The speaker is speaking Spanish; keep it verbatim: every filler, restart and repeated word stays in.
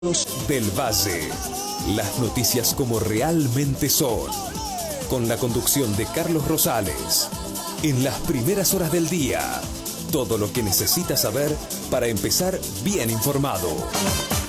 del Valle. Las noticias como realmente son. Con la conducción de Carlos Rosales. En las primeras horas del día. Todo lo que necesitas saber para empezar bien informado.